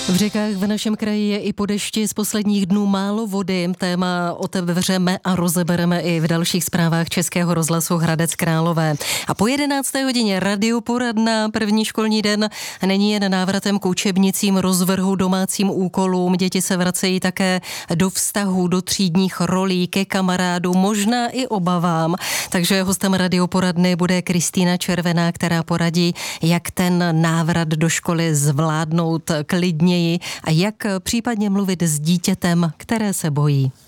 V řekách v našem kraji je i po dešti z posledních dnů málo vody. Téma otevřeme a rozebereme i v dalších zprávách Českého rozhlasu Hradec Králové. A po 11. hodině radioporadna, první školní den, není jen návratem k učebnicím, rozvrhu, domácím úkolům. Děti se vracejí také do vztahů, do třídních rolí, ke kamarádům, možná i obavám. Takže hostem radioporadny bude Kristýna Červená, která poradí, jak ten návrat do školy zvládnout klidně a jak případně mluvit s dítětem, které se bojí.